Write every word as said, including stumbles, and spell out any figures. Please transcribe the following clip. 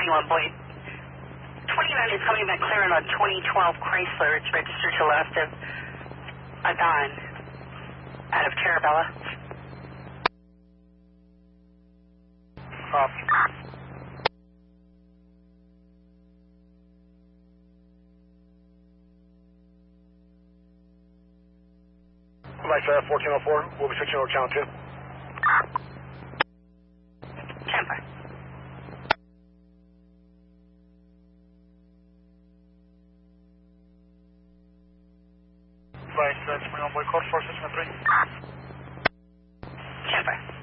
twenty-one, boy. twenty-nine is coming back clear on a twenty twelve Chrysler. It's registered to left of Adon out of Terabella. Copy. Like uh, fourteen oh four, we'll be switching over channel two. Tampa. Vice, uh, twenty-one boy, code four six one three. Tampa.